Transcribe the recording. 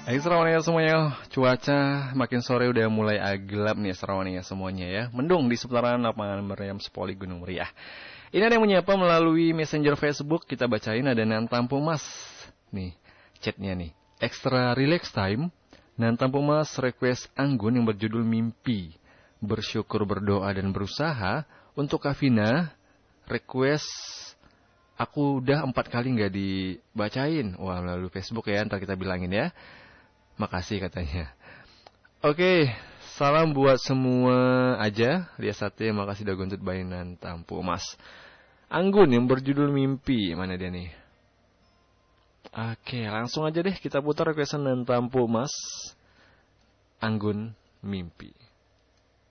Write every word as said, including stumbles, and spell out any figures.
Hai Serawania semuanya, cuaca makin sore udah mulai agak gelap nih Serawania semuanya ya. Mendung di seputaran lapangan Meriam Sepoli Gunung Meriah. Ini ada yang menyapa melalui messenger Facebook, kita bacain ada Nantam Pumas. Nih, chatnya nih. Extra relax time, Nantam Pumas request Anggun yang berjudul Mimpi. Bersyukur, berdoa, dan berusaha. Untuk Kavina, request aku udah empat kali gak dibacain. Wah, melalui Facebook ya, ntar kita bilangin ya. Makasih katanya. Oke, salam buat semua aja. Lihat sate, makasih udah guntut bainan Tampu Mas. Anggun yang berjudul Mimpi, mana dia nih? Oke, langsung aja deh kita putar requestan dan Tampu Mas. Anggun Mimpi.